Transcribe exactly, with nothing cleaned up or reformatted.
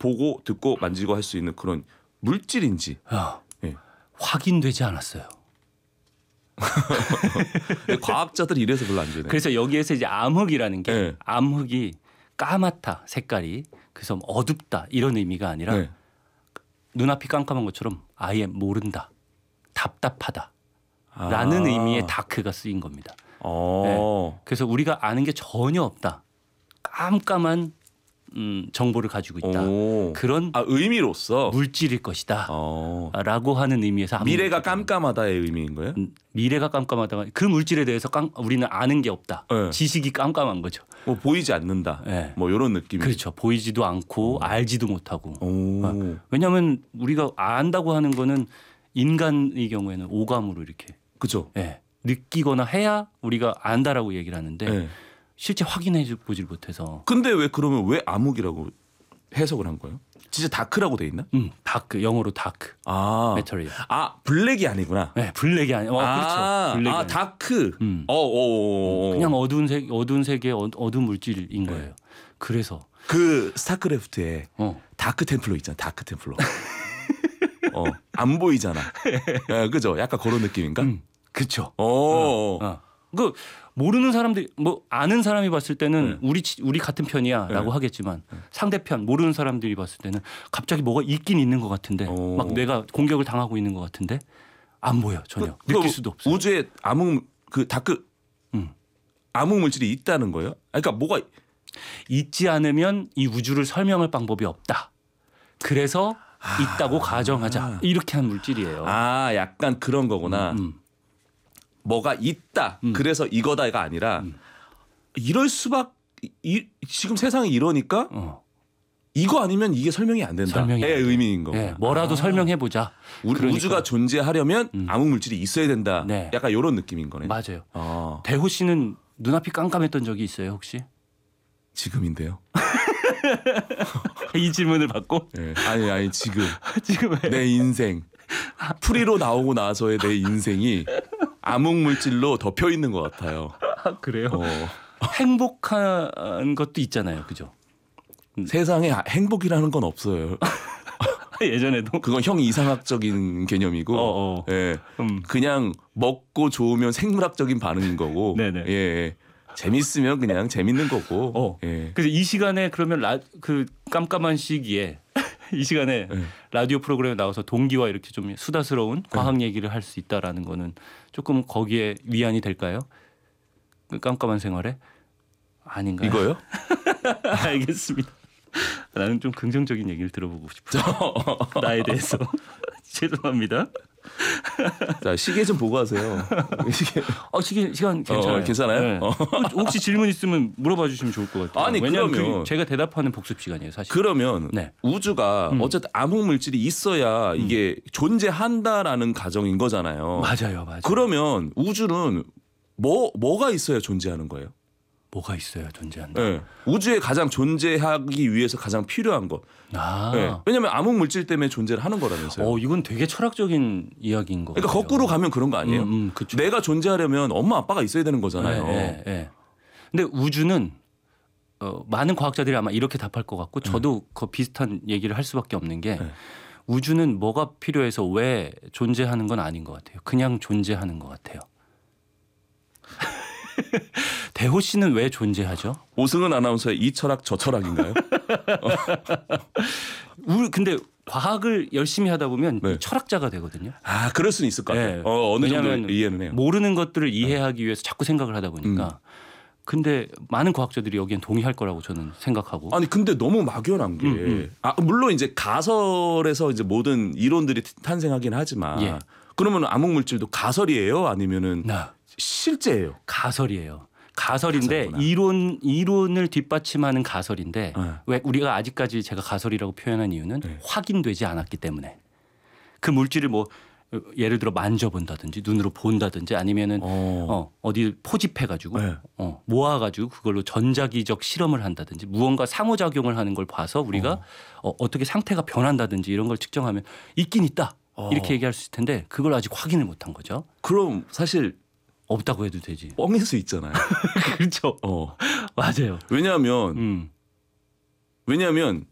보고 듣고 만지고 할 수 있는 그런 물질인지 어, 예. 확인되지 않았어요. 과학자들이 이래서 별로 안 좋아해요. 그래서 여기에서 이제 암흑이라는 게 네. 암흑이 까맣다 색깔이 그래서 어둡다 이런 의미가 아니라 네. 눈앞이 깜깜한 것처럼 아예 모른다 답답하다 아. 라는 의미의 다크가 쓰인 겁니다. 어. 네. 그래서 우리가 아는 게 전혀 없다. 깜깜한 음, 정보를 가지고 있다. 오. 그런 아 의미로서 물질일 것이다. 어. 라고 하는 의미에서 암흑 미래가 물질이다. 깜깜하다의 의미인 거예요? 음, 미래가 깜깜하다가 그 물질에 대해서 깜, 우리는 아는 게 없다. 네. 지식이 깜깜한 거죠. 뭐 보이지 않는다. 네. 뭐 이런 느낌이. 그렇죠. 보이지도 않고 알지도 못하고. 오. 어. 왜냐하면 우리가 안다고 하는 거는 인간의 경우에는 오감으로 이렇게 그죠. 예, 느끼거나 해야 우리가 안다라고 얘기를 하는데 네. 실제 확인해 보질 못해서. 근데 왜 그러면 왜 암흑이라고 해석을 한 거예요? 진짜 다크라고 돼 있나? 음, 다크 영어로 다크 아. 메터리얼. 아 블랙이 아니구나. 네, 블랙이 아니. 어, 아, 그렇죠. 블랙이 아 아니. 다크. 음. 어, 어, 어, 어. 그냥 어두운 색, 어두운 색의 어, 어두운 물질인 거예요. 네. 그래서 그 스타크래프트에 어, 다크 템플러 있잖아. 다크 템플러. 어, 안 보이잖아. 예, 그죠? 약간 그런 느낌인가? 음, 그렇죠. 어. 어. 그 모르는 사람들 뭐 아는 사람이 봤을 때는 네. 우리 치- 우리 같은 편이야라고 네. 하겠지만 상대편 모르는 사람들이 봤을 때는 갑자기 뭐가 있긴 있는 것 같은데 오. 막 내가 공격을 당하고 있는 것 같은데 안 보여 전혀 그, 느낄 그 수도 없어. 우주에 암흑 그 다크 음. 암흑 물질이 있다는 거예요? 아니, 그러니까 뭐가 있지 않으면 이 우주를 설명할 방법이 없다. 그래서 있다고 가정하자 이렇게 한 물질이에요. 아 약간 그런 거구나. 음. 뭐가 있다. 음. 그래서 이거다가 아니라 이럴 수밖 이, 지금 세상이 이러니까 어. 이거 아니면 이게 설명이 안 된다. 설명이 안 의 돼. 의미인 거. 예, 뭐라도 아. 설명해 보자. 우리 그러니까. 우주가 존재하려면 음. 암흑 물질이 있어야 된다. 네. 약간 이런 느낌인 거네. 맞아요. 아, 대호 씨는 눈앞이 깜깜했던 적이 있어요 혹시? 지금인데요. 이 질문을 받고 네. 아니 아니 지금 지금 왜? 내 인생 프리로 나오고 나서의 내 인생이 암흑 물질로 덮여 있는 것 같아요. 아, 그래요? 어. 행복한 것도 있잖아요, 그죠? 세상에 행복이라는 건 없어요. 예전에도 그건 형 이상학적인 개념이고, 어, 어. 예, 음. 그냥 먹고 좋으면 생물학적인 반응인 거고, 네네. 예, 예. 재밌으면 그냥 재밌는 거고, 어. 예. 그래서 이 시간에 그러면 라, 그 깜깜한 시기에 이 시간에 네. 라디오 프로그램에 나와서 동기와 이렇게 좀 수다스러운 과학 얘기를 할 수 있다라는 거는 조금 거기에 위안이 될까요? 그 깜깜한 생활에 아닌가요? 이거요? 알겠습니다. 나는 좀 긍정적인 얘기를 들어보고 싶어요. 나에 대해서 죄송합니다. 자 시계 좀 보고 하세요. 시계. 어, 시간, 시간 괜찮아요. 어, 괜찮아요? 네. 어. 혹시 질문 있으면 물어봐 주시면 좋을 것 같아요. 아니, 왜냐하면 그러면- 그 제가 대답하는 복습 시간이에요, 사실. 그러면 네. 우주가 음. 어쨌든 암흑 물질이 있어야 이게 존재한다라는 가정인 거잖아요. 맞아요, 맞아요. 그러면 우주는 뭐 뭐가 있어야 존재하는 거예요? 뭐가 있어야 존재한다. 예. 우주에 가장 존재하기 위해서 가장 필요한 것. 아, 예. 왜냐하면 암흑 물질 때문에 존재를 하는 거라면서요. 어, 이건 되게 철학적인 이야기인 거 그러니까 같아요. 거꾸로 가면 그런 거 아니에요? 음, 음, 그쵸. 내가 존재하려면 엄마 아빠가 있어야 되는 거잖아요. 네, 네, 네. 근데 우주는 어, 많은 과학자들이 아마 이렇게 답할 것 같고 저도 그 비슷한 얘기를 할 수밖에 없는 게 네. 우주는 뭐가 필요해서 왜 존재하는 건 아닌 것 같아요. 그냥 존재하는 것 같아요. 대호 씨는 왜 존재하죠? 오승은 아나운서의 이 철학 저 철학인가요? 우리 근데 과학을 열심히 하다 보면 네. 철학자가 되거든요. 아, 그럴 수는 있을 것 같아요. 네. 어, 어느 정도 왜냐하면 이해는 해요. 모르는 것들을 이해하기 위해서 자꾸 생각을 하다 보니까. 음. 근데 많은 과학자들이 여기엔 동의할 거라고 저는 생각하고. 아니 근데 너무 막연한 게, 음, 음. 아 물론 이제 가설에서 이제 모든 이론들이 탄생하긴 하지만, 예. 그러면 암흑 물질도 가설이에요? 아니면은 나 실제예요? 가설이에요. 가설인데 가설이구나. 이론 이론을 뒷받침하는 가설인데 네. 왜 우리가 아직까지 제가 가설이라고 표현한 이유는 네. 확인되지 않았기 때문에 그 물질을 뭐 예를 들어 만져본다든지 눈으로 본다든지 아니면은 어. 어, 어디 포집해 가지고 네. 어, 모아 가지고 그걸로 전자기적 실험을 한다든지 무언가 상호작용을 하는 걸 봐서 우리가 어. 어, 떻게 상태가 변한다든지 이런 걸 측정하면 있긴 있다 어. 이렇게 얘기할 수 있을 텐데 그걸 아직 확인을 못한 거죠. 그럼 사실 없다고 해도 되지. 뻥일 수 있잖아요. 그렇죠. 어. 맞아요. 왜냐하면 음. 왜냐하면